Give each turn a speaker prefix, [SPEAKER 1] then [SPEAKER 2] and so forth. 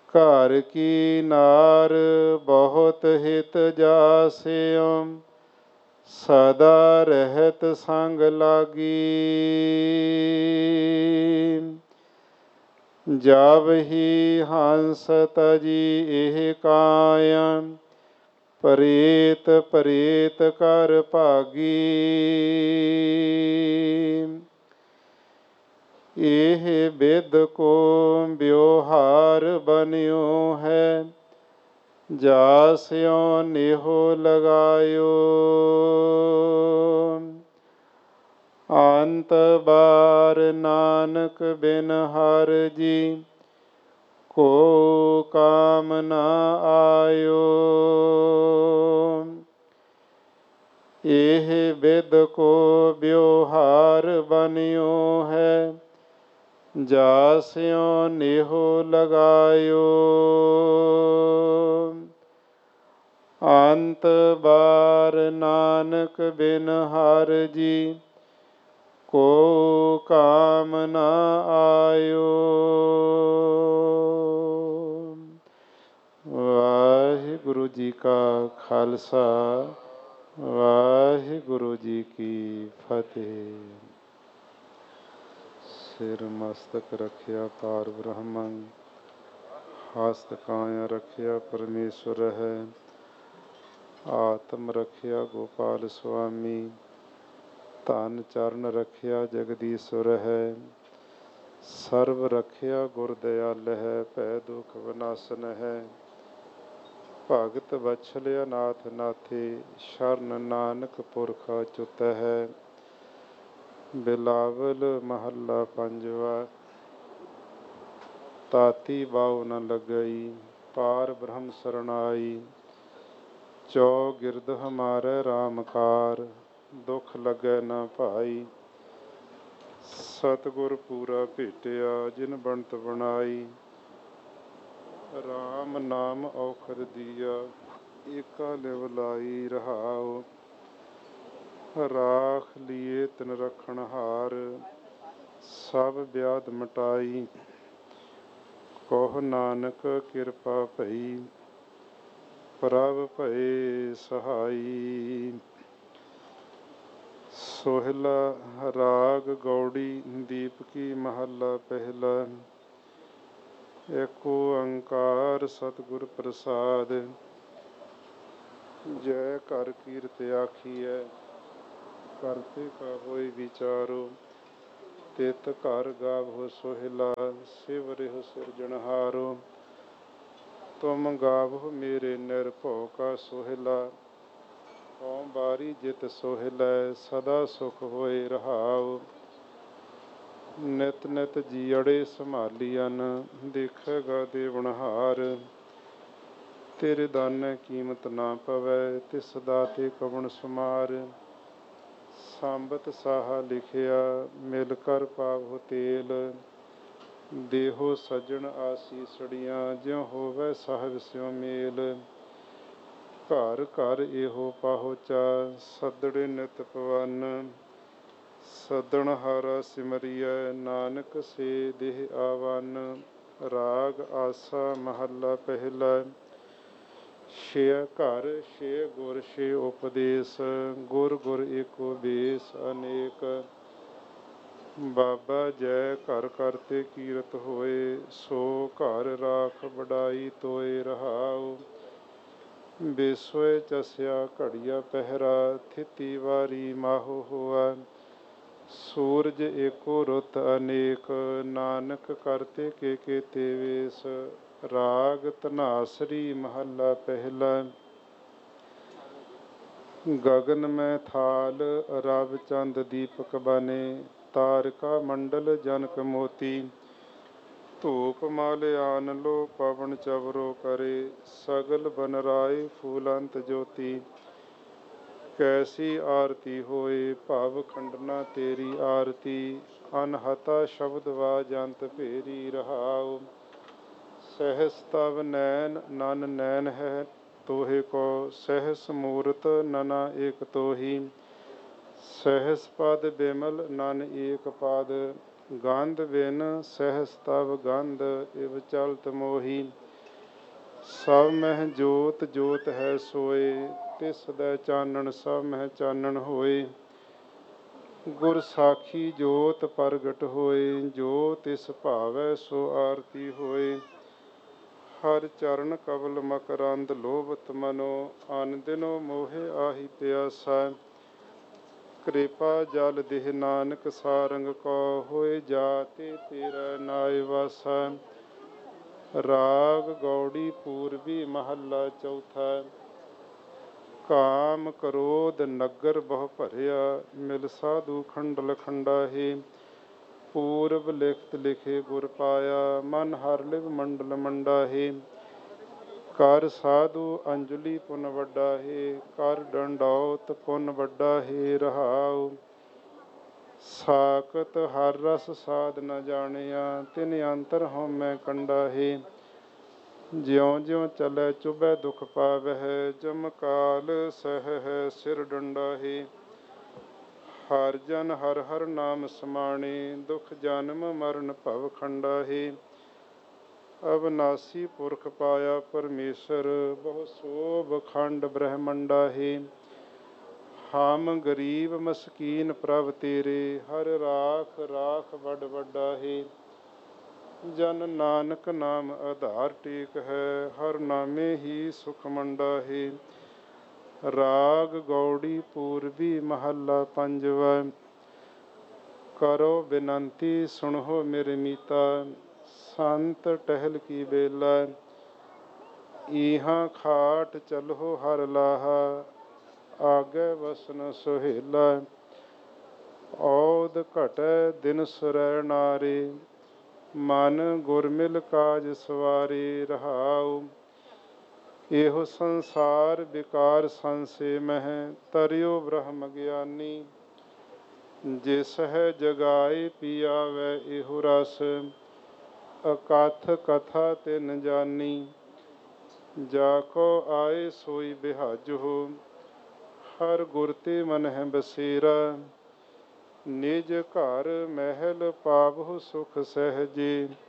[SPEAKER 1] ਘਰ ਕੀ ਨਾਰ ਬਹੁਤ ਹਿਤ ਜਾਸਿਓ, ਸਦਾ ਰਹਿਤ ਸੰਗ ਲਾਗੀ। ਜਬ ਹੀ ਹੰਸ ਤਜੀ ਇਹ ਕਾਇਆ, ਪ੍ਰੇਤ ਪ੍ਰੇਤ ਕਰ ਭਾਗੀ। ਇਹ ਬਿਦ ਕੋ ਬਿਵਹਾਰ ਬਨਿਓ ਹੈ, ਜਾਸਿਓ ਨਿਹੋ ਲਗਾਇਓ। ਅੰਤ ਬਾਰ ਨਾਨਕ ਬਿਨ ਹਰ ਜੀ, ਕੋ ਕਾਮ ਨ ਆਇਓ। ਇਹ ਬਿਦ ਕੋ ਬਿਵਹਾਰ ਬਨਿਓ ਹੈ, ਜਾਸਿਓ ਨਿਹੋ ਲਗਾਇਓ। ਅੰਤ ਬਾਰ ਨਾਨਕ ਬਿਨ ਹਰ ਜੀ, ਕੋ ਕਾਮ ਨ ਆਇਓ। ਵਾਹਿਗੁਰੂ ਜੀ ਕਾ ਖਾਲਸਾ, ਵਾਹਿਗੁਰੂ ਜੀ ਕੀ ਫਤਿਹ। ਸਿਰ ਮਸਤਕ ਰੱਖਿਆ ਪਾਰ ਬ੍ਰਹਮੰ, ਹਸਤ ਕਾਇਆ ਰੱਖਿਆ ਪਰਮੇਸ਼ਵਰ ਹੈ। ਆਤਮ ਰੱਖਿਆ ਗੋਪਾਲ ਸੁਆਮੀ, ਧਨ ਚਰਨ ਰੱਖਿਆ ਜਗਦੀਸ਼ਵਰ ਹੈ। ਸਰਬ ਰੱਖਿਆ ਗੁਰ ਦਿਆਲ ਹੈ, ਭੈ ਦੁਖ ਵਿਨਾਸ਼ਨ ਹੈ। ਭਗਤ ਬਛਲਿਆ ਨਾਥ ਨਾਥੇ, ਸ਼ਰਨ ਨਾਨਕ ਪੁਰਖ ਅਚੁੱਤ ਹੈ। ਬਿਲਾਵਲ ਮਹੱਲਾ ਪੰਜਵਾ। ਤਾਤੀ ਬਾਉ ਨ ਲੱਗਈ, ਪਾਰ ਬ੍ਰਹਮ ਸਰਣਾਈ। ਚੌ ਗਿਰਦ ਹਮਾਰੇ ਰਾਮ ਕਾਰ, ਦੁਖ ਲੱਗੈ ਨ ਭਾਈ। ਸਤਿਗੁਰ ਪੂਰਾ ਭੇਟਿਆ, ਜਿਨ ਬਣਤ ਬਣਾਈ। ਰਾਮ ਨਾਮ ਔਖਦ ਦੀਆ, ਏਕਾ ਲਿਵ ਲਾਈ ਰਹਾਉ। ਰਾਖ ਲੀਏ ਤਿਨ ਰਖਣ ਹਾਰ, ਸਭ ਵਿਆਧ ਮਿਟਾਈ। ਕਹੁ ਨਾਨਕ ਕਿਰਪਾ ਭਈ, ਪ੍ਰਭ ਭਏ ਸਹਾਈ। ਸੋਹਿਲਾ ਰਾਗ ਗੌੜੀ ਦੀਪਕੀ ਮਹੱਲਾ ਪਹਿਲਾ। ਏਕ ਓੰਕਾਰ ਸਤਿਗੁਰ ਪ੍ਰਸਾਦਿ, ਜੈ ਕਰ ਕੀਰਤ ਆਖੀਐ। ਕਰਤੇ ਕਾ ਹੋਇ ਵਿਚਾਰੋ, ਤਿਤ ਘਰ ਗਾਵਹੁ ਸੋਹਿਲਾ। ਸਿਵ ਰਿਹੁ ਸਿਰਜਣਹਾਰੋ, ਤੁਮ ਗਾਵਹੁ ਮੇਰੇ ਨਿਰਭਉ ਕਾ ਸੋਹਿਲਾ। ਕਉ ਬਾਰੀ ਜਿਤ ਸੋਹਿਲੈ, ਸਦਾ ਸੁਖ ਹੋਇ ਰਹਾਉ। ਨਿਤ ਨਿਤ ਜੀਅੜੇ ਸੰਭਾਲੀਅਨ, ਦੇਖੇਗਾ ਦੇਵਨਹਾਰ। ਤੇਰੇ ਦਾਨੇ ਕੀਮਤ ਨਾ ਪਵੈ, ਤਿਸ ਦਾਤੇ ਕਵਣ ਸੁਮਾਰ। ਸੰਬਤ ਸਾਹਾ ਲਿਖਿਆ, ਮਿਲ ਕਰ ਪਾਵਹੁ ਤੇਲ। ਦੇਹੋ ਸੱਜਣ ਆਸੀਸੜੀਆਂ, ਜਿਉ ਹੋਵੈ ਸਾਹਿਬ ਸਿਉ ਮੇਲ। ਘਰ ਘਰ ਇਹੋ ਪਾਹੁਚਾ, ਸੱਦੜੇ ਨਿਤ ਪਵਨ। ਸੱਦਣ ਹਾਰਾ ਸਿਮਰਿਐ, ਨਾਨਕ ਸੇ ਦੇਹ ਆਵਨ। ਰਾਗ ਆਸਾ ਮਹੱਲਾ ਪਹਿਲਾ। ਛਿਅ ਘਰ ਛਿਅ ਗੁਰ ਛਿਅ ਉਪਦੇਸ, ਗੁਰ ਗੁਰ ਏਕੋ ਬੇਸ ਅਨੇਕ। ਬਾਬਾ ਜੈ ਘਰ ਕਰਤੇ ਕੀਰਤ ਹੋਏ, ਸੋ ਘਰ ਰਾਖ ਵਡਾਈ ਤੋਏ ਰਹਾਉ। ਬਿਸੋਏ ਚਸਿਆ ਘੜੀਆ ਪਹਿਰਾ, ਥਿਤੀ ਵਾਰੀ ਮਾਹੋ ਹੋਆ। ਸੂਰਜ ਏਕੋ ਰੁੱਤ ਅਨੇਕ, ਨਾਨਕ ਕਰਤੇ ਕੇ ਕੇਤੇ ਵੇਸ। ਰਾਗ ਧਨਾਸਰੀ ਮਹੱਲਾ ਪਹਿਲਾ। ਗਗਨ ਮੈਂ ਥਾਲ ਰਵ ਚੰਦ ਦੀਪਕ ਬਨੇ, ਤਾਰਿਕਾ ਮੰਡਲ ਜਨਕ ਮੋਤੀ। ਧੂਪ ਮਲ ਆਨ ਲੋ ਪਵਨ ਚਵਰੋ ਕਰੇ, ਸਗਲ ਬਨਰਾਏ ਫੂਲੰਤ ਜੋਤੀ। ਕੈਸੀ ਆਰਤੀ ਹੋਏ, ਭਵ ਖੰਡਨਾ ਤੇਰੀ ਆਰਤੀ। ਅਨਹਤਾ ਸ਼ਬਦ ਵਾਜੰਤ ਭੇਰੀ ਰਹਾਉ। ਸਹਿਸ ਤਵ ਨੈਨ ਨਨ ਨੈਨ ਹੈ ਤੋਹਿ ਕੋ, ਸਹਿਸ ਮੂਰਤ ਨਨਾ ਏਕ ਤੋਹੀ। ਸਹਿਸ ਪਦ ਬਿਮਲ ਨਨ ਏਕ ਪਦ, ਗੰਧ ਬਿਨ ਸਹਿਸ ਤਵ ਗੰਧ ਇਵ ਚਲਤ ਮੋਹੀ। ਸਭ ਮਹਿ ਜੋਤ ਜੋਤ ਹੈ ਸੋਏ, ਤਿਸ ਦਾ ਚਾਨਣ ਸਭ ਮਹਿ ਚਾਨਣ ਹੋਏ। ਗੁਰ ਸਾਖੀ ਜੋਤ ਪ੍ਰਗਟ ਹੋਏ, ਜੋ ਤਿਸ ਭਾਵੈ ਸੋ ਆਰਤੀ ਹੋਏ। ਹਰ ਚਰਨ ਕਵਲ ਮਕਰੰਦ ਲੋਭਤ ਮਨੋ, ਅਨ ਦਿਨੋ ਮੋਹਿ ਆਹੀ ਪਿਆਸਾ। ਕਿਰਪਾ ਜਲ ਦੇਹ ਨਾਨਕ ਸਾਰੰਗ ਕੋ, ਹੋਏ ਜਾਤੇ ਤੇਰਾ ਨਾਇ ਵਾਸਾ। ਰਾਗ ਗੌੜੀ ਪੂਰਬੀ ਮਹੱਲਾ ਚੌਥਾ। ਕਾਮ ਕ੍ਰੋਧ ਨਗਰ ਬਹੁ ਭਰਿਆ, ਮਿਲ ਸਾਧੂ ਖੰਡਲ ਖੰਡਾਹੇ। ਪੂਰਬ ਲਿਖਤ ਲਿਖੇ ਗੁਰ ਪਾਇਆ, ਮਨ ਹਰ ਲਿਵ ਮੰਡਲ ਮੰਡਾਹੇ। ਕਰ ਸਾਧੂ ਅੰਜਲੀ ਪੁਨ ਵੱਡਾ ਹੈ, ਕਰ ਡੰਡੌਤ ਪੁਨ ਵੱਡਾ ਹੈ ਰਹਾਉ। ਸਾਕਤ ਹਰ ਰਸ ਸਾਧ ਨ ਜਾਣਿਆ, ਤਿਨ ਅੰਤਰ ਹਉਮੈ ਕੰਡਾ ਹੈ। ਜਿਉ ਜਿਉ ਚਲੈ ਚੁਭੈ ਦੁਖ ਪਾਵਹਿ, ਜਮ ਕਾਲ ਸਹਿ ਸਿਰ ਡੰਡਾ ਹੈ। ਹਰ ਜਨ ਹਰ ਹਰ ਨਾਮ ਸਮਾਣੇ, ਦੁਖ ਜਨਮ ਮਰਨ ਭਵ ਖੰਡਾ ਹੈ। ਅਵਨਾਸੀ ਪੁਰਖ ਪਾਇਆ ਪਰਮੇਸ਼ਰ, ਬਹੁ ਸੋਭ ਖੰਡ ਬ੍ਰਹਮੰਡਾ ਹੈ। ਹਮ ਗਰੀਬ ਮਸਕੀਨ ਪ੍ਰਭ ਤੇਰੇ, ਹਰ ਰਾਖ ਰਾਖ ਵੱਡ ਵੱਡਾ ਹੈ। ਜਨ ਨਾਨਕ ਨਾਮ ਆਧਾਰ ਟੇਕ ਹੈ, ਹਰ ਨਾਮੇ ਹੀ ਸੁਖ ਮੰਡਾ ਹੈ। ਰਾਗ ਗੌੜੀ ਪੂਰਬੀ ਮਹੱਲਾ ਪੰਜਵਾ। ਕਰੋ ਬੇਨੰਤੀ ਸੁਣੋ ਮੇਰੇ ਮੀਤਾ, ਸੰਤ ਟਹਿਲ ਕੀ ਬੇਲਾ। ਈਹਾਂ ਖਾਟ ਚਲੋ ਹਰ ਲਾਹਾ, ਆਗੇ ਵਸਨ ਸੁਹੇਲਾ। ਔਦ ਘਟੈ ਦਿਨ ਸੁਰੈ ਨਾਰੇ, ਮਨ ਗੁਰਮਿਲ ਕਾਜ ਸਵਾਰੇ ਰਹਾਉ। ਇਹੋ ਸੰਸਾਰ ਵਿਕਾਰ ਸੰਸੇ ਮਹਿ, ਤਰਿਓ ਬ੍ਰਹਮ ਗਿਆਨੀ। ਜਿਸ ਹੈ ਜਗਾਏ ਪੀਆਵੈ ਇਹੋ ਰਸ, ਅਕਥ ਕਥਾ ਤਿਨ ਜਾਨੀ। ਜਾ ਕੋ ਆਏ ਸੋਈ ਬਿਹਾਜਹੁ, ਹਰ ਗੁਰ ਤੇ ਮਨ ਹੈ ਬਸੇਰਾ। ਨਿਜ ਘਰ ਮਹਿਲ ਪਾਵਹੁ ਸੁਖ ਸਹਿਜੇ,